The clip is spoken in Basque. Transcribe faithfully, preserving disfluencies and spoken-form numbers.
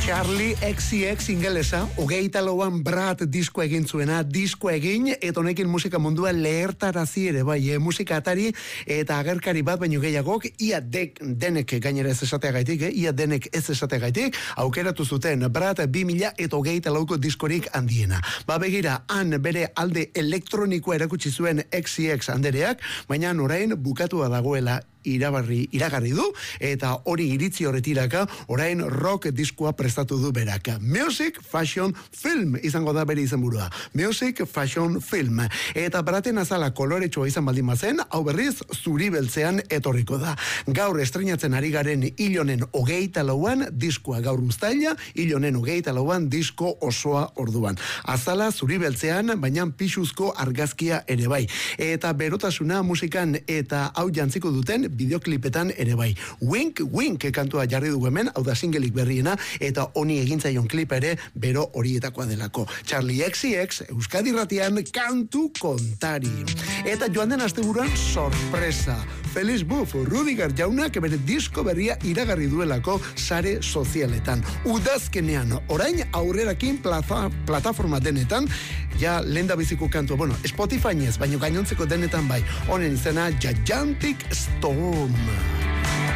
Charlie X C X ingelesa, hogeita lauan Brad disko egin zuena, disko egin, eta honekin musika mundua lehertarazi ere bai, eh? Musika atari eta agerkari bat baino gehiagok, ia dek, denek gainera ez esateagaitik, eh? ia denek ez esateagaitik, aukeratu zuten Brad bi mila eta hogeita lauko diskorik handiena. Ba begira, han bere alde elektronikoa erakutsi zuen X C X andereak, baina orain bukatua dagoela irabarri, iragarri du, eta hori iritzi horretiraka, orain rock diskoa prestatu du beraka. Music Fashion Film izango da bere izenburua. Music Fashion Film. Eta Braten azala koloretsua izan baldin bazen, hau berriz zuri beltzean etorriko da. Gaur estreinatzen ari garen hilonen hogeita lauan diskoa, gaur uztaila, hilonen hogeita lauan disko osoa orduan. Azala zuri beltzean, baina pixuzko argazkia ere bai. Eta berotasuna musikan eta hau jantziko duten bideoklipetan ere bai. Wink Wink kantua jarri dugu hemen, hau da singelik berriena, eta honi egintzaion klipa ere bero horietakoa delako. Charlie X C X, Euskadi Irratian kantu kontari. Eta joan den asteburuan sorpresa. Felix Buff, Rudiger jaunak bere disko berria iragarri duelako sare sozialetan. Udazkenean, orain aurrerakin plaza, plataforma denetan, ja lenda biziko kantua, bueno, Spotify ez, baino gainontzeko denetan bai. Honen izena Gigantic Storm.